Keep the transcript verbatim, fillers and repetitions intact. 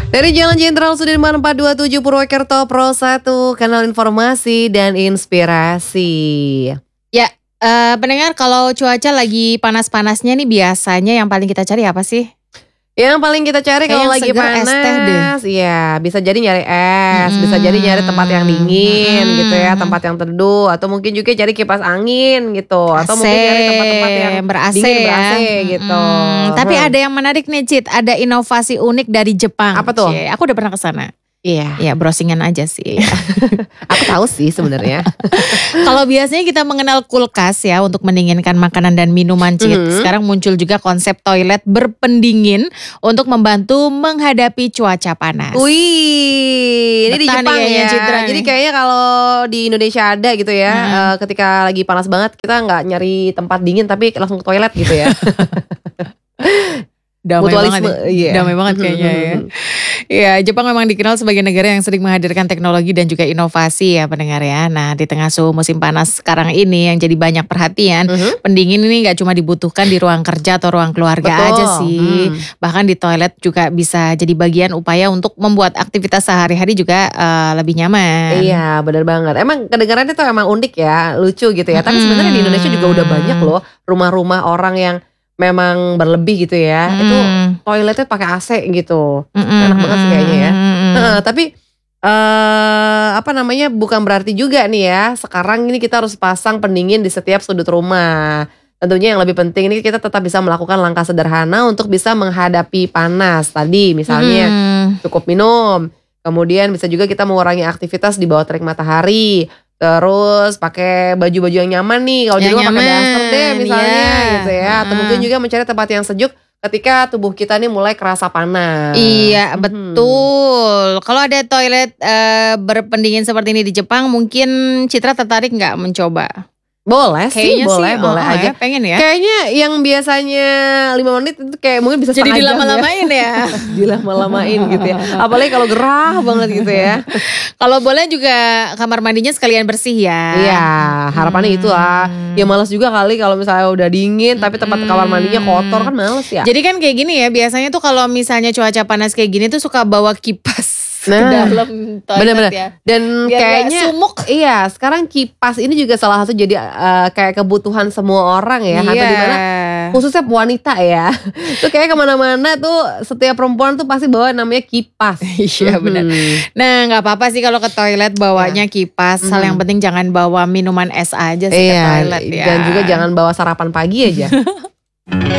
Dari Jalan Jenderal Sudirman empat dua tujuh Purwokerto Pro satu, kanal informasi dan inspirasi. Ya, eh, pendengar, kalau cuaca lagi panas-panasnya nih biasanya yang paling kita cari apa sih? Yang paling kita cari Kayak kalau yang lagi seger, es teh deh. panas, ya bisa jadi nyari es, Mm-mm. bisa jadi nyari tempat yang dingin Mm-mm. gitu ya, tempat yang teduh, atau mungkin juga cari kipas angin gitu, atau mungkin nyari tempat-tempat yang ber-A C dingin ya. ber-A C gitu. Mm-mm. Tapi Hmm. ada yang menarik nih, Cit. Ada inovasi unik dari Jepang. Apa tuh? Cie, aku udah pernah ke sana. Iya, Ya, browsingan aja sih. aku tahu sih sebenarnya. Kalau biasanya kita mengenal kulkas ya untuk mendinginkan makanan dan minuman, Cit. Mhm. Sekarang muncul juga konsep toilet berpendingin untuk membantu menghadapi cuaca panas. Wih, ini di Betah nih Jepang kayaknya, ya. Citra nih. Jadi kayaknya kalau di Indonesia ada gitu ya, Hmm. eh, ketika lagi panas banget kita nggak nyari tempat dingin tapi langsung ke toilet gitu ya. Damai Mutualisme, banget, iya. damai banget kayaknya ya. Ya, Jepang memang dikenal sebagai negara yang sering menghadirkan teknologi dan juga inovasi ya pendengar ya. Nah, di tengah suhu musim panas sekarang ini yang jadi banyak perhatian, Mhm. pendingin ini nggak cuma dibutuhkan di ruang kerja atau ruang keluarga Betul. aja sih. Hmm. Bahkan di toilet juga bisa jadi bagian upaya untuk membuat aktivitas sehari-hari juga eh, lebih nyaman. Iya, benar banget. Emang kedengarannya tuh emang unik ya, lucu gitu ya. Tapi Mm-mm. sebenarnya di Indonesia juga udah banyak loh rumah-rumah orang yang memang berlebih gitu ya. Mm. Itu toiletnya pakai A C gitu. Mm-mm. Enak banget sih kayaknya ya. Mm-mm. Heeh, tapi eh apa namanya, bukan berarti juga nih ya sekarang ini kita harus pasang pendingin di setiap sudut rumah. Tentunya yang lebih penting ini kita tetap bisa melakukan langkah sederhana untuk bisa menghadapi panas. Tadi misalnya Mm. cukup minum, kemudian bisa juga kita mengurangi aktivitas di bawah terik matahari. Terus pakai baju-baju yang nyaman nih, kalau di Yang rumah pakai nyaman, daster deh misalnya iya. gitu ya. Atau Mm. mungkin juga mencari tempat yang sejuk ketika tubuh kita nih mulai kerasa panas. Iya, Mhm. betul. Kalau ada toilet eh, berpendingin seperti ini di Jepang, mungkin Citra tertarik nggak mencoba? Boleh sih, Kayaknya boleh, sih, boleh oh, aja. ya, pengen ya. Kayaknya yang biasanya lima menit itu kayak mungkin bisa Jadi setengah jam dilama-lamain ya. ya. Dilama-lamain gitu ya. Apalagi kalau gerah banget gitu ya. Kalau boleh juga kamar mandinya sekalian bersih ya. Iya, harapannya itu lah. Ya males juga kali kalau misalnya udah dingin tapi tempat kamar mandinya kotor kan males ya. Jadi kan kayak gini ya, biasanya tuh kalau misalnya cuaca panas kayak gini tuh suka bawa kipas ke Nah, dalam toilet bener-bener. ya. Dan Biar nggak kayaknya sumuk. iya, sekarang kipas ini juga salah satu jadi eh, kayak kebutuhan semua orang ya. Atau Iya. dimana khususnya wanita ya. Tuh kayak kemana-mana tuh setiap perempuan tuh pasti bawa namanya kipas. Iya, benar. Mhm. Nah, nggak apa-apa sih kalau ke toilet bawanya kipas. Hal yang Mhm. penting jangan bawa minuman es aja sih ke Iya, toilet ya. dan juga jangan bawa sarapan pagi aja.